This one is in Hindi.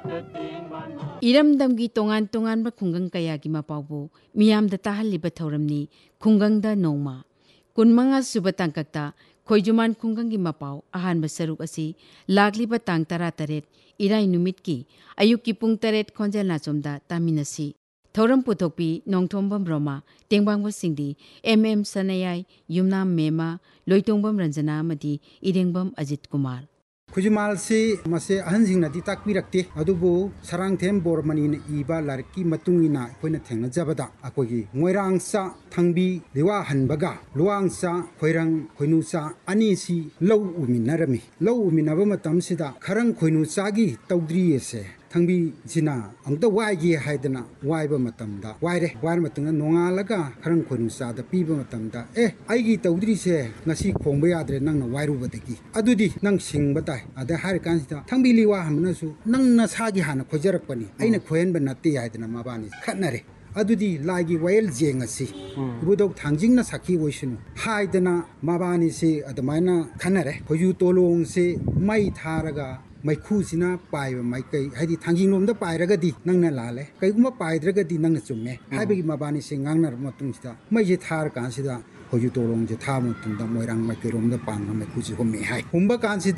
इरमदमगी तोंगान तोंगान खुंगंग कयागी मपावबो मियामदा ताहल्लिबा थौरमनी खुंगंगदा नोंमा कुनमंगा सुबा तांककता खोइजुमान खुंगंगी मपाव अहानबा सरुक असी लागलिबा तांग 13 इराई नुमितकी अयुक्की पुंग 8 खोंजेल नाचोमदा तामिनसी थौरम पुथोकपी नोंथोंबम रोमा टेंगबांगबा सिंगदी एम सनयाई युमनाम मेमा लोइतोंबम रंजना अमदी इरेंगबम अजित कुमार खुजुमाल से मसे अहनसिंगनदी ताकपिरक्ते अदुबो सरांगथेम बोरमनीन इबा लारकी मतुंगिना अखोइना थेंगनजबदा अखोगी मोइरांगसा थंबी लिवा हनबगा लुवांगसा खोइरंग खोइनुसा अनीसी लौ उमिनरमी लौ उमिनबा मतमसिदा खरंग खोइनुसागी तौद्रियेसे थंबी जिना Angada वाइगे हाइदना viva मतमदा wire wire Matanga नोंगालगा Kharang खोइनुसादा पीबा मतमदा आइगी तौद्रिसे ngasi खोंबा याद्रे नंगना वाइरुबदगी अदुदी नंग सिंगबा ताई अदा हार कांसिदा थंबी लिवा हमनसु नंगना सागी हाना खोजरकपनी अइना खोयनबा नत्ते हाइदना माबानी खनरे अदुदी लागी वायल जेंगसी बुदोक थांजिंगना साखी ओइसनु हाइदना माबानी से अदमाइना खनरे खोजु तोलोंग से मई थारगा मैखुसिना पाइबा माइकई हाइदि थांजिंगलोमदा पाइरगदी नंगना लाले कईगुमा पाइद्रगदी नंगना चुम्मे हाइबगी माबानी से ngangnर मतुंगसिदा मैजे थार कांसिदा खोजु तोलोंग जे था मतुंगदा मोइरांग माइकैरोमदा पांगा मैखुसि होमे हाइ हुंबा कांसिदा